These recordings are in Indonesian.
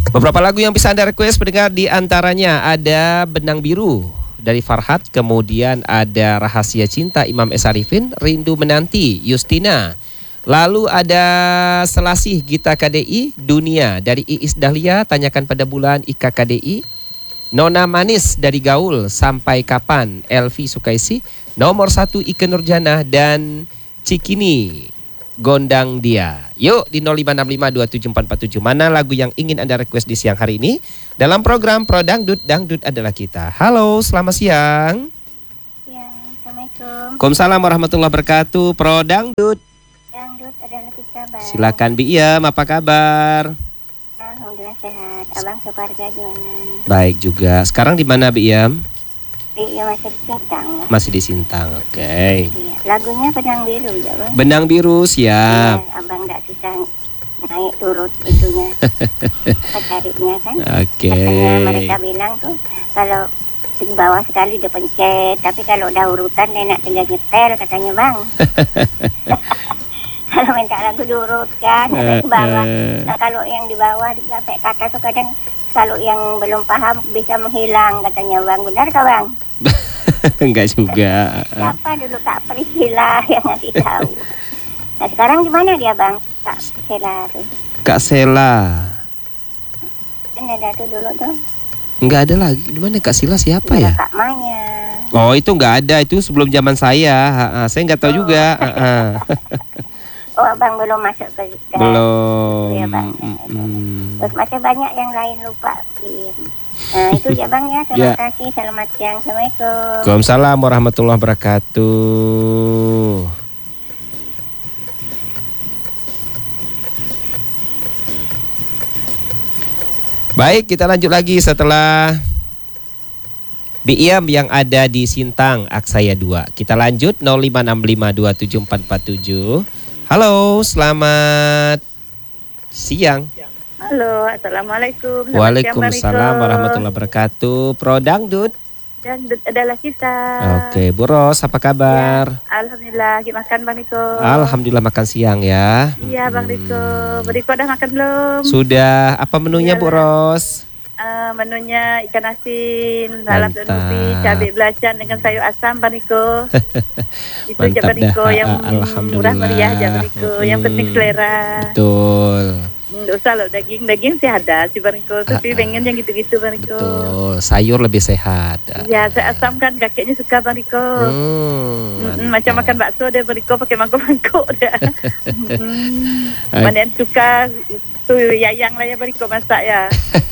Beberapa lagu yang bisa Anda request pendengar, di antaranya ada Benang Biru dari Farhat, kemudian ada Rahasia Cinta Imam S. Arifin, Rindu Menanti Justina. Lalu ada Selasih Gita KDI, Dunia dari Iis Dahlia, Tanyakan Pada Bulan Ika KDI. Nona Manis dari Gaul, Sampai Kapan Elvi Sukaisi. Nomor 1 Ike Nurjana dan Cikini, Gondang Dia. Yuk di 0565274447. Mana lagu yang ingin Anda request di siang hari ini dalam program Pro Dangdut, Dangdut adalah kita. Halo, selamat siang. Ya, Assalamualaikum. Waalaikumsalam warahmatullahi wabarakatuh. Pro Dangdut, Dangdut adalah kita, Bang. silakan Bi Iem, apa kabar? Alhamdulillah sehat. Abang sekeluarga gimana? Baik juga. Sekarang di mana Bi Iem? Iya, masih di Sintang. Masih di Sintang, oke. Iya, lagunya Benang Biru ya, Bang. Benang Biru, siap. Iya, Abang nggak susah naik turut itunya. Pencarinya kan. Oke. Katanya mereka bilang tuh kalau di bawah sekali udah pencet, tapi kalau udah urutan enak tinggal nyetel katanya, Bang. Kalau minta lagu diurutkan sampai ke bawah. Nah, kalau yang di bawah sampai ke atas tuh kadang kalau yang belum paham bisa menghilang katanya, Bang. Benar kah, Bang? Enggak juga. Siapa dulu Kak Priscilla yang ngasih tahu. Nah, sekarang di mana dia, Bang? Kak Priscilla tuh. Kak Sela. Kan ada tuh dulu tuh. Enggak ada lagi. Di mana Kak Sila siapa Ada ya? Kak Maya. Oh, itu enggak ada. Itu sebelum zaman saya. Saya enggak tahu juga. Oh, Abang belum masuk ke Belum. itu ya, Bang. Terus masih banyak yang lain lupa. Nah, itu ya, Bang ya. Terima kasih. Selamat siang. Assalamualaikum. Waalaikumsalam warahmatullahi wabarakatuh. Baik, kita lanjut lagi setelah Bi Iem yang ada di Sintang, Aksaya 2. Kita lanjut 0565274447. Halo, selamat siang. Halo, Assalamualaikum. Waalaikumsalam warahmatullahi wabarakatuh. Pro Dangdut, Dangdut adalah kita. Oke, Bu Ros, apa kabar? Ya, alhamdulillah, lagi makan Bang Riko. Alhamdulillah makan siang ya. Iya Bang Riko. Bang Riko udah makan belum? Sudah. Apa menunya Bu Ros? Menunya ikan asin, salad dan ubi, Mantap. cabai belacan dengan sayur asam Bang Riko. Itu aja Mantap Bang Riko dah. yang murah meriah aja Bang Riko. Yang penting selera. Betul. Nggak usah loh daging sih ada sih Bang Riko. Tapi pengen yang gitu-gitu Bang Riko. Betul. Sayur lebih sehat. Ya, saya asam kan kakeknya suka Bang Riko. Macam makan bakso deh Bang Riko pakai mangkok-mangkok dah. Mana yang suka tuh Yayang lah ya Bang Riko masak ya.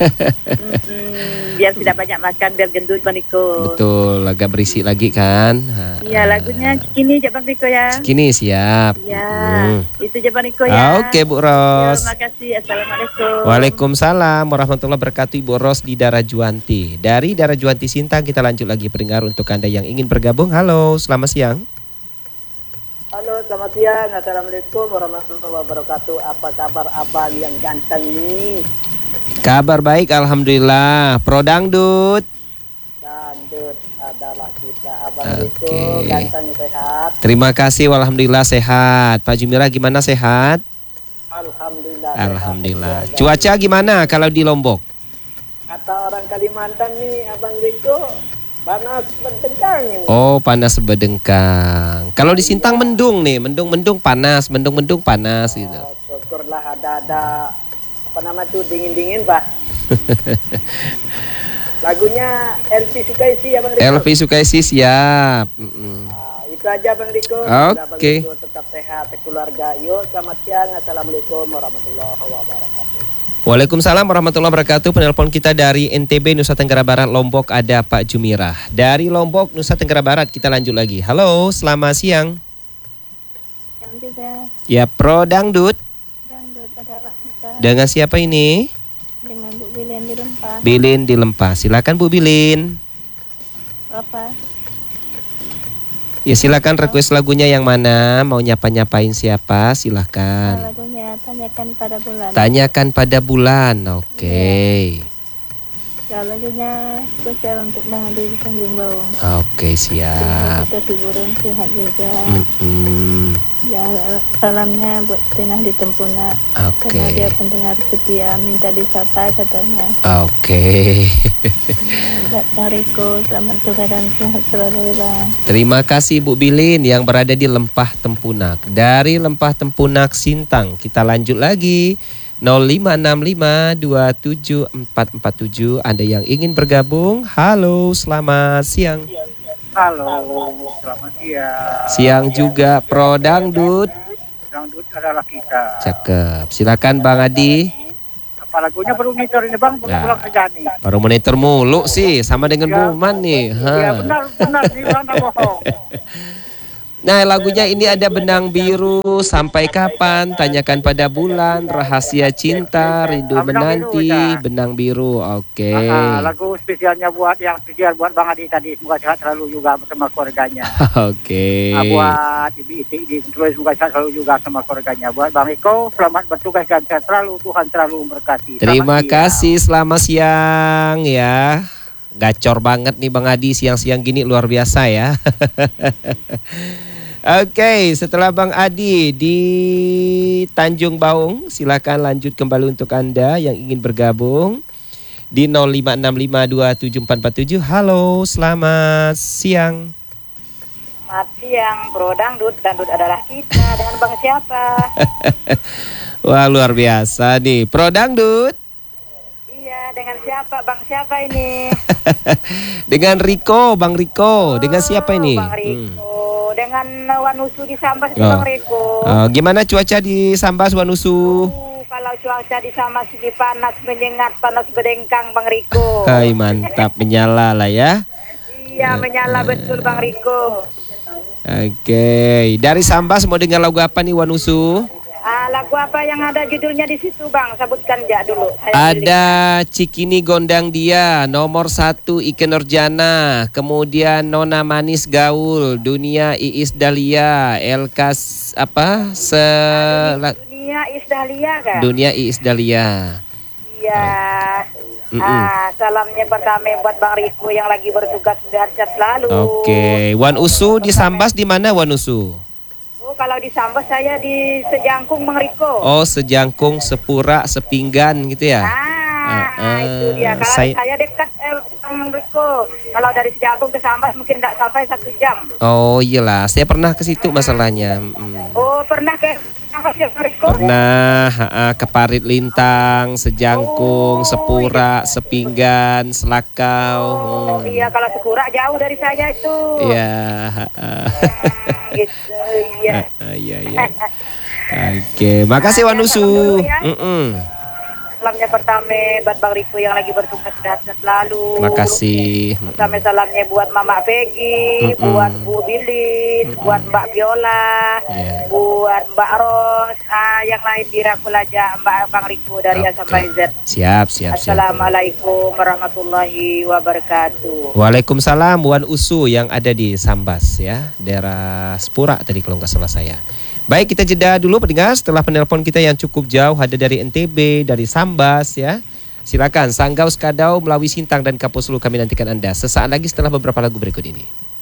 Biar tidak banyak makan biar gendut Bang Riko. Betul, agak berisi lagi kan. Iya, lagunya Cikini aja Bang Riko ya. Cikini siap. Iya, itu aja Bang Riko ya. Oke Bu Ros. Terima kasih. Assalamualaikum. Waalaikumsalam warahmatullahi wabarakatuh. Ibu Ros di Darajuanti. Dari Darajuanti Sintang kita lanjut lagi pendengar untuk Anda yang ingin bergabung. Halo, selamat siang. Halo, selamat siang. Assalamualaikum warahmatullahi wabarakatuh. Apa kabar abang yang ganteng nih? Kabar baik, alhamdulillah. Pro Dangdut. Dangdut adalah kita. Abang itu ganteng, sehat. Terima kasih, alhamdulillah sehat. Pak Jumira gimana, sehat? Alhamdulillah. Alhamdulillah. Sehat. Cuaca gimana kalau di Lombok? Kata orang Kalimantan nih, Abang Riko, panas berdengkang ini. Oh, panas bedengkang. Kalau di Sintang mendung nih, mendung-mendung panas, mendung-mendung panas gitu. Oh, syukurlah ada apa nama tuh dingin-dingin, Pak. Lagunya Elvi Sukaisi ya Bang Riko. Elvi Sukaisi siap. Itu aja Bang Riko. Oke. Bang Riko tetap sehat keluarga. Yuk, selamat siang. Assalamualaikum warahmatullahi wabarakatuh. Waalaikumsalam warahmatullahi wabarakatuh. Penelpon kita dari NTB Nusa Tenggara Barat Lombok ada Pak Jumirah. Dari Lombok Nusa Tenggara Barat kita lanjut lagi. Halo, selamat siang. Juga. Ya, Pro Dangdut. Dangdut adalah kita. Dengan siapa ini? Dengan Bu Bilin di Lempah. Bilin di Lempah. Silakan Bu Bilin. Apa? Ya silakan request lagunya yang mana? Mau nyapa-nyapain siapa? Silakan. Lagunya Tanyakan Pada Bulan. Tanyakan Pada Bulan. Oke. Ya, lagunya spesial untuk Bang Adi di Tanjung Bawang. Oke, siap. Kita hiburan sehat juga. Ya, salamnya buat Tina di Tempuna. Oke. Karena dia pendengar setia, minta disapa katanya. Oke. Buat Bang Riko, selamat juga dan sehat selalu Bang. Terima kasih Bu Bilin yang berada di Lempah Tempunak. Dari Lempah Tempunak Sintang, kita lanjut lagi. 0565274447. Anda yang ingin bergabung, halo, selamat siang. Halo, selamat siang. Siang juga Pro Dangdut. Dangdut adalah kita. Cakep. Silakan Bang Adi. Apa lagunya baru monitor ini Bang? Belum Nah. pulang kerja nih. Baru monitor mulu sih, sama dengan Buman nih. Iya benar nih Bang, tak bohong. Nah, lagunya ini ada Benang Biru, Sampai Kapan, Tanyakan Pada Bulan, Rahasia Cinta, Rindu Benang Biru, Menanti, ya. Benang Biru. Oke. Lagu spesialnya buat Bang Adi tadi, semoga sehat selalu juga bersama keluarganya. Oke. Buat Ibu Iti, terus semoga sehat selalu juga sama keluarganya. Buat Bang Riko, selamat bertugas dan sehat selalu, Tuhan selalu memberkati. Terima Selamat kasih, selamat siang ya. Gacor banget nih Bang Adi siang-siang gini, luar biasa ya. Oke, setelah Bang Adi di Tanjung Baung, silakan lanjut kembali untuk Anda yang ingin bergabung di 0565274447. Halo, selamat siang. Selamat siang, Bro Dangdut adalah kita. Dengan Bang siapa? Wah, luar biasa nih, Pro Dangdut. Iya, dengan siapa? Bang siapa ini? Dengan Riko, Bang Riko. Dengan siapa ini? Bang Riko. Dengan Wanusu di Sambas, Oh. Bang Riko. Gimana cuaca di Sambas, Wanusu? Kalau cuaca di Sambas ini panas menyengat, panas berdengkang, Bang Riko. Hai, mantap, menyala lah ya. Iya, menyala betul, Bang Riko. Oke, dari Sambas mau dengar lagu apa nih, Wanusu? Lagu apa yang ada judulnya di situ, Bang? Sebutkan aja dulu. Ada Cikini Gondang Dia, nomor 1 Ike Nurjana, kemudian Nona Manis Gaul, Dunia Iis Dahlia, Elkas apa? Dunia Iis Dahlia kan? Dunia Iis Dahlia. Iya. Salamnya pertama buat Bang Riko yang lagi bertugas sehat selalu. Oke, Wan Usu di Sambas di mana, Wan Usu? Kalau di Sambas saya di Sejangkung, Bang Riko. Oh, Sejangkung, Sepura, Sepinggan gitu ya? Itu dia. Kalau saya dekat Bang Riko. Kalau dari Sejangkung ke Sambas mungkin tidak sampai 1 jam. Oh iyalah, saya pernah ke situ masalahnya. Oh, pernah ke Sambas ya, Bang Riko? Pernah ke Parit Lintang, Sejangkung, Sepura, Sepinggan, Selakau. Oh iya, kalau Sepura jauh dari saya itu. Iya. Gitu, iya. Iya. Oke, makasih Wanusu. Salamnya pertama buat Bang Riko yang lagi bertugas sehat selalu. Makasih. Sampai salamnya buat Mama Peggy, buat Bu Bilin, buat Mbak Viola, buat Mbak Ros, yang lain dirangkul aja Mbak Bang Riko dari A sampai Z. Siap. Assalamualaikum warahmatullahi wabarakatuh. Waalaikumsalam, Wan Usu yang ada di Sambas ya, daerah Sepura tadi kalau nggak salah saya. Baik, kita jeda dulu pendengar setelah penelpon kita yang cukup jauh ada dari NTB, dari Sambas ya. Silakan Sanggau Skadau melalui Sintang dan Kaposulu kami nantikan Anda sesaat lagi setelah beberapa lagu berikut ini.